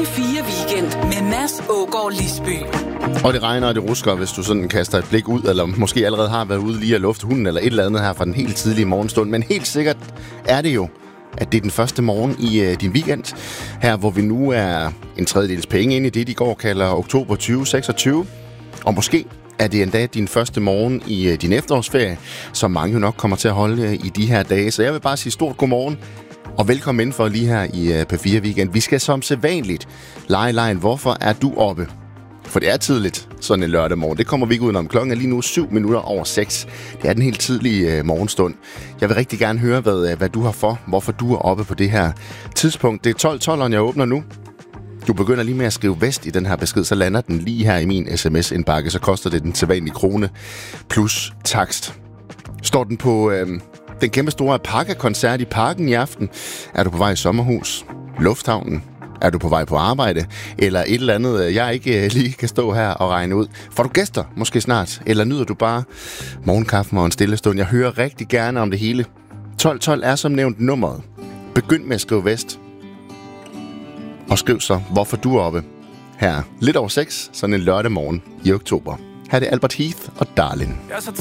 P4 Weekend med Mads Aagaard Lisby. Og det regner, og det rusker, hvis du sådan kaster et blik ud, eller måske allerede har været ude lige at lufte hunden, eller et eller andet her fra den helt tidlige morgenstund. Men helt sikkert er det jo, at det er den første morgen i din weekend, her hvor vi nu er en tredjedels penge inde i det, de går kalder oktober 2026. Og måske er det endda din første morgen i din efterårsferie, som mange jo nok kommer til at holde i de her dage. Så jeg vil bare sige stort godmorgen, og velkommen indenfor lige her i P4 Weekend. Vi skal som sædvanligt lege lejen. Hvorfor er du oppe? For det er tidligt, sådan en lørdag morgen. Det kommer vi ikke udenom. Klokken er lige nu 7:07. Det er den helt tidlige morgenstund. Jeg vil rigtig gerne høre, hvad du har for. Hvorfor du er oppe på det her tidspunkt. Det er 12:12, jeg åbner nu. Du begynder lige med at skrive vest i den her besked, så lander den lige her i min sms-indbakke. Så koster det den sædvanlige krone plus takst. Står den på den kæmpe store Alpaca-koncert i Parken i aften? Er du på vej i sommerhus? Lufthavnen? Er du på vej på arbejde? Eller et eller andet, jeg ikke lige kan stå her og regne ud? Får du gæster måske snart? Eller nyder du bare morgenkaffen og en stille stund? Jeg hører rigtig gerne om det hele. 12:12 er som nævnt nummeret. Begynd med at skrive vest. Og skriv så, hvorfor du er oppe her lidt over 6, sådan en lørdag morgen i oktober. Her er det Albert Heath og Darling. Jeg er så